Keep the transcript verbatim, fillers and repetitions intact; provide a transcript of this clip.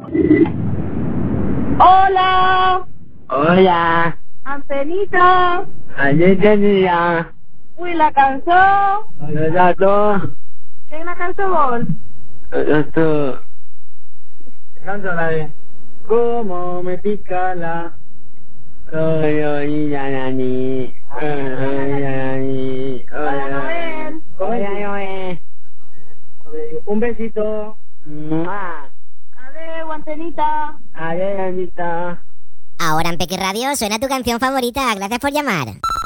Hola. Hola. Antenita. Ayer tenía. Uy, la cançó. Los datos. Quina cançó vols? Los datos. Canto la de. Cómo me pica la. Oy, oy, ya, ya, ni. Oy, oy, ya, ya, ni. Hola, Noel. Hola, Noel. Un besito. ¡Mua! Adeu, Antenita. Adiós, Anita. Ahora en Peque Radio suena tu canción favorita. Gracias por llamar.